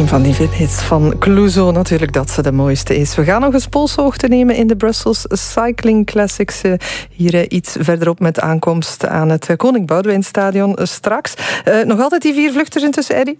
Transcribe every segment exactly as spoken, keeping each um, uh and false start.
Een van die hits van Clouseau, natuurlijk dat ze de mooiste is. We gaan nog eens polshoogte nemen in de Brussels Cycling Classics. Hier iets verderop met aankomst aan het Koning Boudewijnstadion straks. Uh, nog altijd die vier vluchters intussen, Eddy?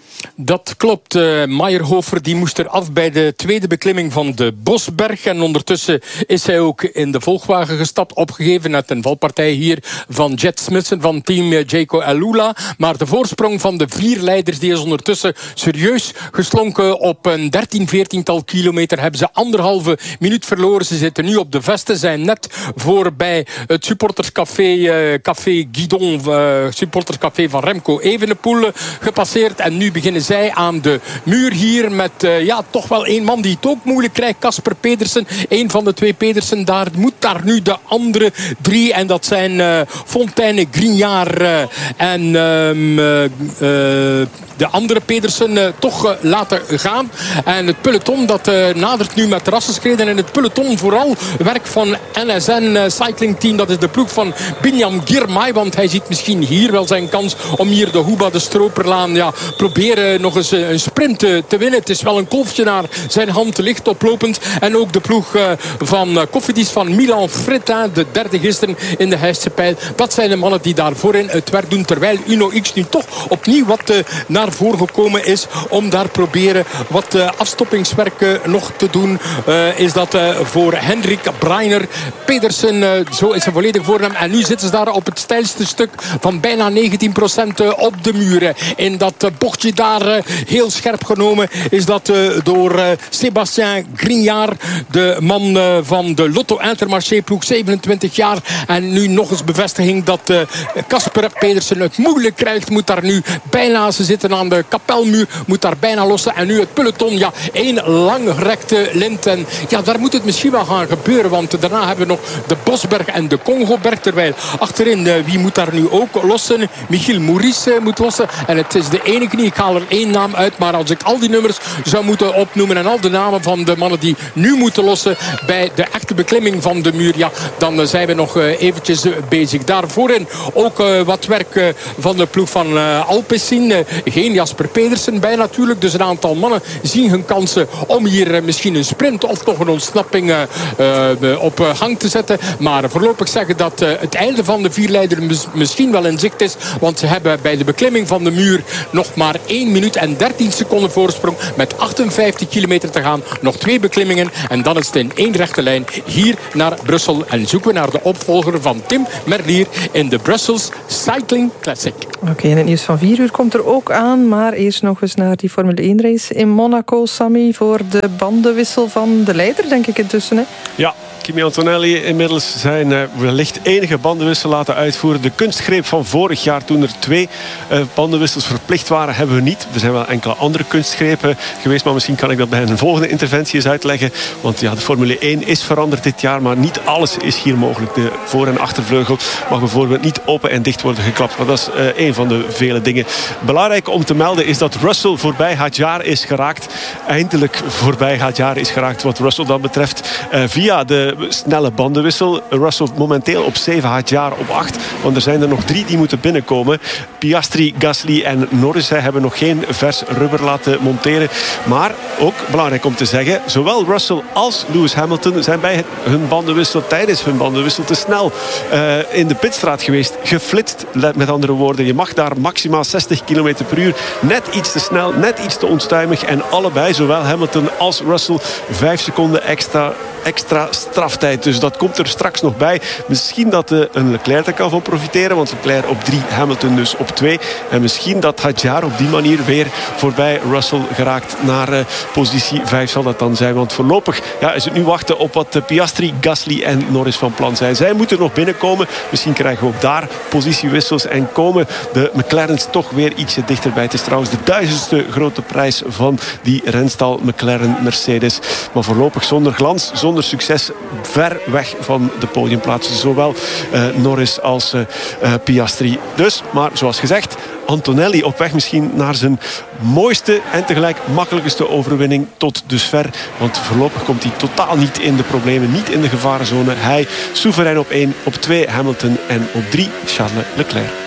Dat klopt. Uh, Meyerhofer die moest er af bij de tweede beklimming van de Bosberg. En ondertussen is hij ook in de volgwagen gestapt. Opgegeven net een valpartij hier van Jet Smithson van team Jayco Alula. Maar de voorsprong van de vier leiders die is ondertussen serieus geslonken. Op een dertien, veertiental kilometer hebben ze anderhalve minuut verloren. Ze zitten nu op de vesten. Zijn net voorbij het supporterscafé uh, Café Guidon, uh, supporterscafé van Remco Evenepoel gepasseerd. En nu beginnen zij aan de muur hier met uh, ja, toch wel één man die het ook moeilijk krijgt. Casper Pedersen, één van de twee Pedersen. Daar moet daar nu de andere drie. En dat zijn uh, Fontaine, Grignard uh, en uh, uh, de andere Pedersen uh, toch uh, laten gaan. En het peloton dat uh, nadert nu met rassenschreden. En het peloton vooral werk van N S N uh, Cycling Team. Dat is de ploeg van Binyam Girmay. Want hij ziet misschien hier wel zijn kans om hier de Huba de Stroperlaan ja, proberen nog eens een sprint te, te winnen. Het is wel een kolfje naar zijn hand, licht oplopend. En ook de ploeg uh, van uh, Cofidis van Milan Fritta, de derde gisteren in de Heijse Pijl. Dat zijn de mannen die daar voorin het werk doen. Terwijl Uno X nu toch opnieuw wat uh, naar voren gekomen is om daar proberen wat uh, afstoppingswerk uh, nog te doen. Uh, is dat uh, voor Hendrik Breiner. Pedersen, uh, zo is zijn volledige voornaam. En nu zitten ze daar op het steilste stuk van bijna negentien procent uh, op de muren. In dat uh, bochtje daar uh, heel scherp genomen is dat uh, door uh, Sébastien Grignard, de man uh, van de Lotto Intermarché ploeg, zevenentwintig jaar. En nu nog eens bevestiging dat Casper uh, Pedersen het moeilijk krijgt. Moet daar nu bijna, ze zitten aan de kapelmuur, moet daar bijna lossen. En nu het peloton, ja, één langgerekte lint. En ja, daar moet het misschien wel gaan gebeuren. Want daarna hebben we nog de Bosberg en de Congoberg. Terwijl achterin, uh, wie moet daar nu ook lossen? Michiel Maurice uh, moet lossen. En het is de enige niet. Ik haal er één naam uit. Maar als ik al die nummers zou moeten opnoemen en al de namen van de mannen die nu moeten lossen bij de echte beklimming van de muur, ja, dan uh, zijn we nog uh, eventjes uh, bezig. Daarvoorin ook uh, wat werk uh, van de ploeg van uh, Alpecin. Uh, geen Jasper Pedersen bij natuurlijk. Dus een aantal mannen zien hun kansen om hier uh, misschien een sprint of nog een ontsnapping uh, uh, op uh, gang te zetten. Maar voorlopig zeggen dat uh, het einde van de vierleider mis- misschien wel in zicht is. Want ze hebben bij de beklimming van de muur nog maar één minuut en dertien seconden voorsprong. Met achtenvijftig kilometer te gaan. Nog twee beklimmingen. En dan is het in één rechte lijn hier naar Brussel. En zoeken we naar de opvolger van Tim Merlier in de Brussels Cycling Classic. Oké, okay, en het nieuws van vier uur komt er ook aan. Maar eerst nog eens naar die Formule één race in Monaco, Sammy. Voor de bandenwissel van de leider, denk ik intussen. Hè? Ja. Kimi Antonelli inmiddels zijn uh, wellicht enige bandenwissel laten uitvoeren. De kunstgreep van vorig jaar toen er twee uh, bandenwissels verplicht waren, hebben we niet. Er zijn wel enkele andere kunstgrepen geweest, maar misschien kan ik dat bij een volgende interventie eens uitleggen. Want ja, de Formule één is veranderd dit jaar, maar niet alles is hier mogelijk. De voor- en achtervleugel mag bijvoorbeeld niet open en dicht worden geklapt. Maar dat is uh, een van de vele dingen. Belangrijk om te melden is dat Russell voorbij Hadjar is geraakt. Eindelijk voorbij Hadjar is geraakt wat Russell dan betreft. Uh, via de snelle bandenwissel. Russell momenteel op zeven, Hadjar op acht. Want er zijn er nog drie die moeten binnenkomen. Piastri, Gasly en Norris hebben nog geen vers rubber laten monteren. Maar ook belangrijk om te zeggen, zowel Russell als Lewis Hamilton zijn bij hun bandenwissel, tijdens hun bandenwissel te snel uh, in de pitstraat geweest. Geflitst, met andere woorden. Je mag daar maximaal zestig kilometer per uur. Net iets te snel, net iets te onstuimig. En allebei, zowel Hamilton als Russell, vijf seconden extra extra straftijd. Dus dat komt er straks nog bij. Misschien dat uh, een Leclerc er kan van profiteren. Want Leclerc op drie, Hamilton dus op twee. En misschien dat Hadjar op die manier weer voorbij Russell geraakt naar uh, positie vijf zal dat dan zijn. Want voorlopig ja, is het nu wachten op wat uh, Piastri, Gasly en Norris van plan zijn. Zij moeten nog binnenkomen. Misschien krijgen we ook daar positiewissels. En komen de McLaren's toch weer ietsje dichterbij. Het is trouwens de duizendste grote prijs van die renstal McLaren Mercedes. Maar voorlopig zonder glans, zonder succes, ver weg van de podiumplaatsen. Zowel uh, Norris als uh, uh, Piastri. Dus, maar zoals gezegd, Antonelli op weg misschien naar zijn mooiste en tegelijk makkelijkste overwinning tot dusver. Want voorlopig komt hij totaal niet in de problemen, niet in de gevarenzone. Hij soeverein op één, op twee Hamilton en op drie Charles Leclerc.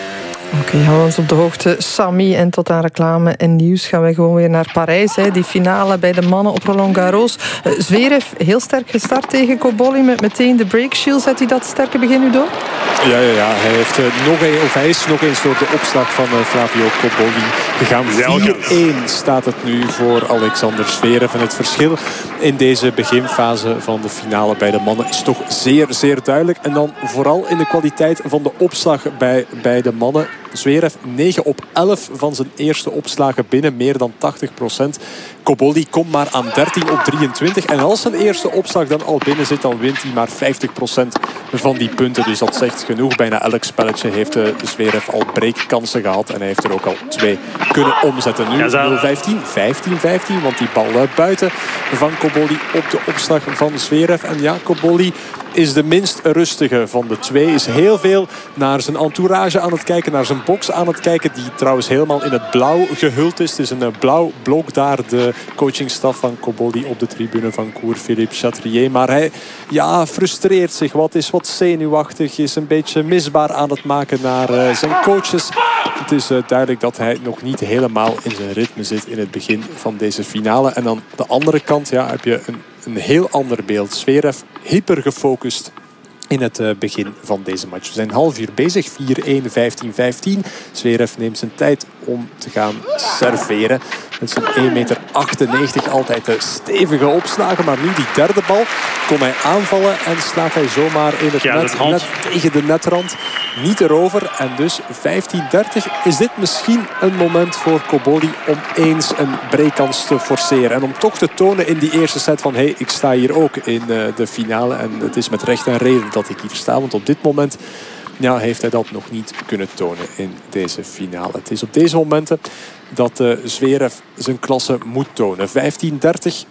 Oké, okay, hou ons op de hoogte, Sami. En tot aan reclame en nieuws gaan wij gewoon weer naar Parijs. Hè. Die finale bij de mannen op Roland Garros. Uh, Zverev heel sterk gestart tegen Cobolli met meteen de break. Gilles, zet hij dat sterke begin nu door? Ja, ja, ja. Hij, heeft, uh, nog een, of hij is nog eens door de opslag van uh, Flavio Cobolli gegaan. vier-één staat het nu voor Alexander Zverev. En het verschil in deze beginfase van de finale bij de mannen is toch zeer, zeer duidelijk. En dan vooral in de kwaliteit van de opslag bij, bij de mannen. Zverev negen op elf van zijn eerste opslagen binnen, meer dan tachtig procent. Cobolli komt maar aan dertien op drieëntwintig. En als zijn eerste opslag dan al binnen zit, dan wint hij maar vijftig procent van die punten. Dus dat zegt genoeg. Bijna elk spelletje heeft de Zverev al breakkansen gehad. En hij heeft er ook al twee kunnen omzetten. Nu nul vijftien, vijftien vijftien. Want die bal buiten van Cobolli op de opslag van Zverev. En ja, Cobolli is de minst rustige van de twee. Is heel veel naar zijn entourage aan het kijken. Naar zijn box aan het kijken. Die trouwens helemaal in het blauw gehuld is. Het is een blauw blok daar. De coachingstaf van Cobolli op de tribune van Cour Philippe Chatrier. Maar hij ja, frustreert zich wat. Is wat zenuwachtig. Is een beetje misbaar aan het maken naar uh, zijn coaches. Het is uh, duidelijk dat hij nog niet helemaal in zijn ritme zit in het begin van deze finale. En aan de andere kant ja, heb je een, een heel ander beeld. Zverev hyper gefocust in het uh, begin van deze match. We zijn half uur bezig. vier-één, vijftien vijftien. Zverev neemt zijn tijd om te gaan serveren. Met zijn één meter achtennegentig. Altijd de stevige opslagen. Maar nu die derde bal kon hij aanvallen. En slaat hij zomaar in het ja, net, net tegen de netrand. Niet erover. En dus vijftien dertig. Is dit misschien een moment voor Cobolli om eens een breakkans te forceren. En om toch te tonen in die eerste set van... hé, hey, ik sta hier ook in uh, de finale. En het is met recht en reden dat ik hier sta. Want op dit moment... ja, heeft hij dat nog niet kunnen tonen in deze finale. Het is op deze momenten dat uh, Zverev zijn klasse moet tonen. vijftien dertig.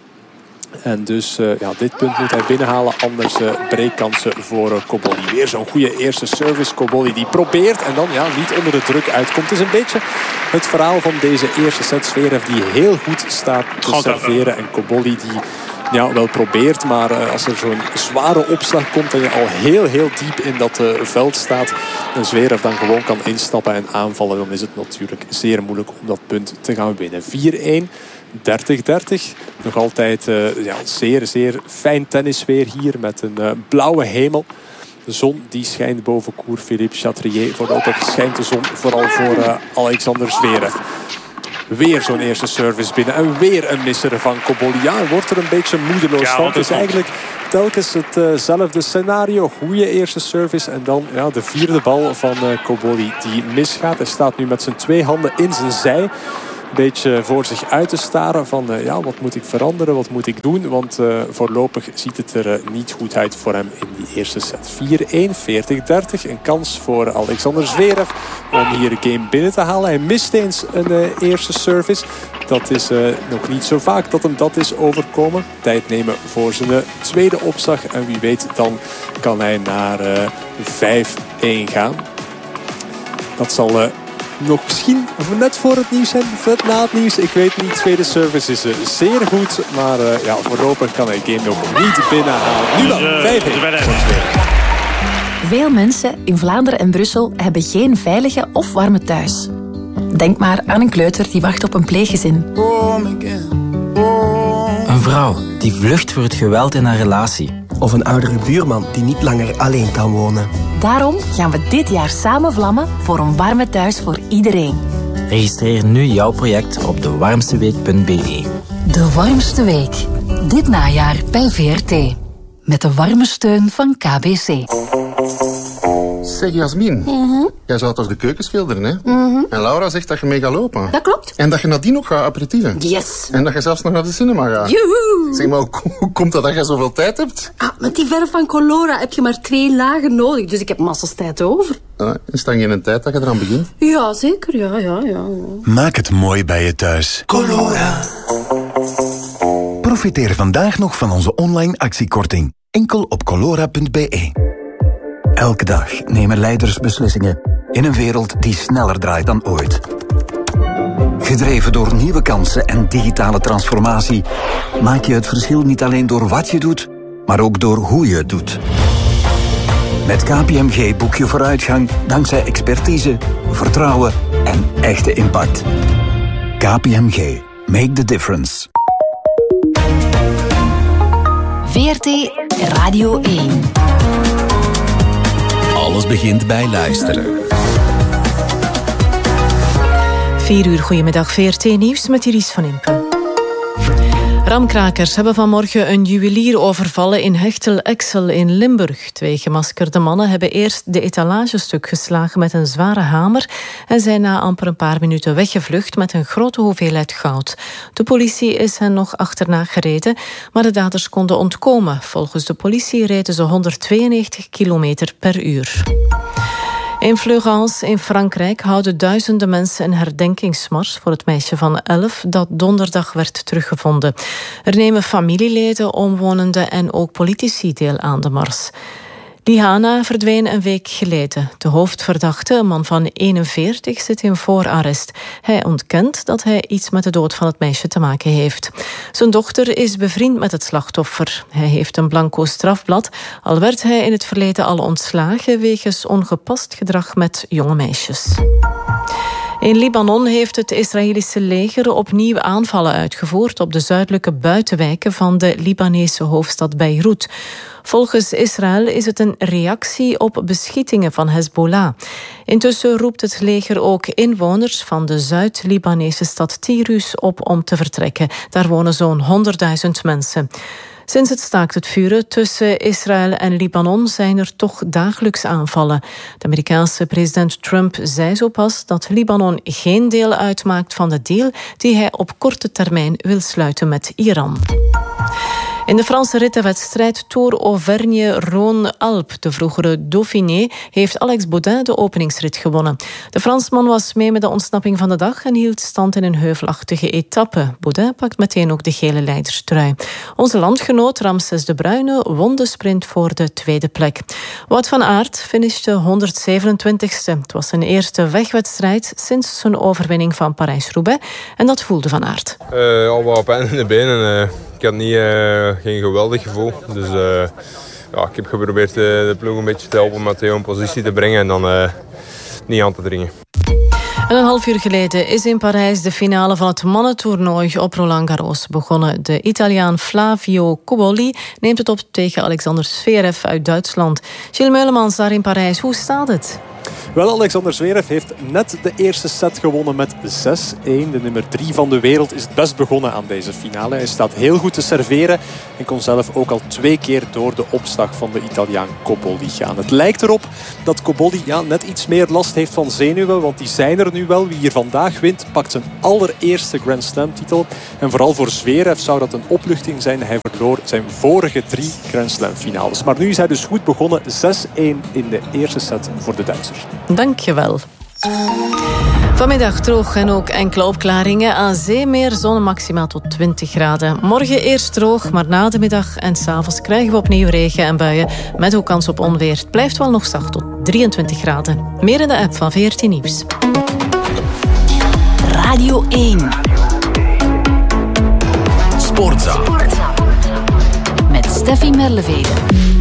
En dus uh, ja, dit punt moet hij binnenhalen. Anders uh, breakkansen voor uh, Cobolli. Weer zo'n goede eerste service. Cobolli die probeert en dan ja, niet onder de druk uitkomt. Het is een beetje het verhaal van deze eerste set. Zverev die heel goed staat te serveren. En Cobolli die... ja, wel probeert, maar uh, als er zo'n zware opslag komt en je al heel, heel diep in dat uh, veld staat en Zverev dan gewoon kan instappen en aanvallen, dan is het natuurlijk zeer moeilijk om dat punt te gaan winnen. vier-één, dertig dertig. Nog altijd uh, ja, zeer, zeer fijn tennis weer hier met een uh, blauwe hemel. De zon die schijnt boven Cour Philippe Chatrier. Voorlopig schijnt de zon vooral voor uh, Alexander Zverev. Weer zo'n eerste service binnen. En weer een misser van Cobolli. Ja, wordt er een beetje moedeloos ja, van. Het is eigenlijk telkens hetzelfde uh scenario. Goede eerste service. En dan ja, de vierde bal van uh, Cobolli die misgaat. Hij staat nu met zijn twee handen in zijn zij. Een beetje voor zich uit te staren van uh, ja, wat moet ik veranderen, wat moet ik doen. Want uh, voorlopig ziet het er uh, niet goed uit voor hem in die eerste set. vier-één, veertig dertig. Een kans voor Alexander Zverev om hier de game binnen te halen. Hij mist eens een uh, eerste service. Dat is uh, nog niet zo vaak dat hem dat is overkomen. Tijd nemen voor zijn uh, tweede opslag. En wie weet dan kan hij naar uh, vijf-één gaan. Dat zal... Uh, nog misschien net voor het nieuws zijn, net na het nieuws. Ik weet niet, tweede service is uh, zeer goed. Maar uh, ja, voorlopig kan hij game nog niet binnenhalen. Nu wel, vijf-één. Veel mensen in Vlaanderen en Brussel hebben geen veilige of warme thuis. Denk maar aan een kleuter die wacht op een pleeggezin. Een vrouw die vlucht voor het geweld in haar relatie. Of een oudere buurman die niet langer alleen kan wonen. Daarom gaan we dit jaar samen vlammen voor een warme thuis voor iedereen. Registreer nu jouw project op de warmste week punt b e. De Warmste Week. Dit najaar bij V R T. Met de warme steun van K B C. Zeg Jasmin, mm-hmm. jij zou toch de keuken schilderen, hè? Mm-hmm. En Laura zegt dat je mee gaat lopen. Dat klopt. En dat je nadien nog gaat aperitieven. Yes. En dat je zelfs nog naar de cinema gaat. Joehoe. Zeg maar, hoe komt dat dat je zoveel tijd hebt? Ah, met die verf van Colora heb je maar twee lagen nodig, dus ik heb massas tijd over. Ah, is dan geen tijd dat je eraan begint? Ja, zeker. Ja, ja, ja, ja. Maak het mooi bij je thuis. Colora. Profiteer vandaag nog van onze online actiekorting. Enkel op colora punt b e. Elke dag nemen leiders beslissingen in een wereld die sneller draait dan ooit. Gedreven door nieuwe kansen en digitale transformatie maak je het verschil niet alleen door wat je doet, maar ook door hoe je het doet. Met K P M G boek je vooruitgang dankzij expertise, vertrouwen en echte impact. K P M G. Make the difference. V R T Radio één. Alles begint bij luisteren. vier uur, goedemiddag, V R T Nieuws met Iris van Impen. Ramkrakers hebben vanmorgen een juwelier overvallen in Hechtel-Exel in Limburg. Twee gemaskerde mannen hebben eerst de etalagestuk geslagen met een zware hamer en zijn na amper een paar minuten weggevlucht met een grote hoeveelheid goud. De politie is hen nog achterna gereden, maar de daders konden ontkomen. Volgens de politie reden ze honderdtweeënnegentig kilometer per uur. In Fleurance in Frankrijk houden duizenden mensen een herdenkingsmars voor het meisje van elf dat donderdag werd teruggevonden. Er nemen familieleden, omwonenden en ook politici deel aan de mars. Lihana verdween een week geleden. De hoofdverdachte, een man van eenenveertig, zit in voorarrest. Hij ontkent dat hij iets met de dood van het meisje te maken heeft. Zijn dochter is bevriend met het slachtoffer. Hij heeft een blanco strafblad, al werd hij in het verleden al ontslagen wegens ongepast gedrag met jonge meisjes. In Libanon heeft het Israëlische leger opnieuw aanvallen uitgevoerd op de zuidelijke buitenwijken van de Libanese hoofdstad Beirut. Volgens Israël is het een reactie op beschietingen van Hezbollah. Intussen roept het leger ook inwoners van de Zuid-Libanese stad Tirus op om te vertrekken. Daar wonen zo'n honderdduizend mensen. Sinds het staakt het vuren tussen Israël en Libanon zijn er toch dagelijks aanvallen. De Amerikaanse president Trump zei zo pas dat Libanon geen deel uitmaakt van de deal die hij op korte termijn wil sluiten met Iran. In de Franse rittenwedstrijd Tour Auvergne-Rhône-Alpes, de vroegere Dauphiné, heeft Alex Baudin de openingsrit gewonnen. De Fransman was mee met de ontsnapping van de dag en hield stand in een heuvelachtige etappe. Baudin pakt meteen ook de gele leiderstrui. Onze landgenoot Ramses de Bruyne won de sprint voor de tweede plek. Wout van Aert finishte honderdzevenentwintigste. Het was zijn eerste wegwedstrijd sinds zijn overwinning van Parijs-Roubaix en dat voelde Van Aert. Uh, al wat pijn in de benen. Uh, ik had niet, uh, geen geweldig gevoel. Dus uh, ja, ik heb geprobeerd uh, de ploeg een beetje te helpen met Theo in positie te brengen en dan uh, niet aan te dringen. En een half uur geleden is in Parijs de finale van het mannentoernooi op Roland Garros begonnen. De Italiaan Flavio Cobolli neemt het op tegen Alexander Zverev uit Duitsland. Gilles Meulemans daar in Parijs, hoe staat het? Wel, Alexander Zverev heeft net de eerste set gewonnen met zes één. De nummer drie van de wereld is het best begonnen aan deze finale. Hij staat heel goed te serveren en kon zelf ook al twee keer door de opslag van de Italiaan Cobolli gaan. Het lijkt erop dat Cobolli ja, net iets meer last heeft van zenuwen, want die zijn er nu wel. Wie hier vandaag wint, pakt zijn allereerste Grand Slam titel. En vooral voor Zverev zou dat een opluchting zijn. Hij verloor zijn vorige drie Grand Slam finales. Maar nu is hij dus goed begonnen. zes één in de eerste set voor de Duitser. Dank je wel. Vanmiddag droog en ook enkele opklaringen. Aan zee meer zon, maximaal tot twintig graden. Morgen eerst droog, maar na de middag en 's avonds krijgen we opnieuw regen en buien. Met ook kans op onweer. Het blijft wel nog zacht tot drieëntwintig graden. Meer in de app van V R T Nieuws. Radio één. Sportza. Met Steffi Merlevede.